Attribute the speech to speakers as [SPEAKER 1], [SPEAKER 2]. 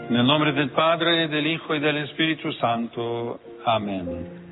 [SPEAKER 1] Nel nome del Padre, dell'Hijo e dello Spirito Santo. Amen.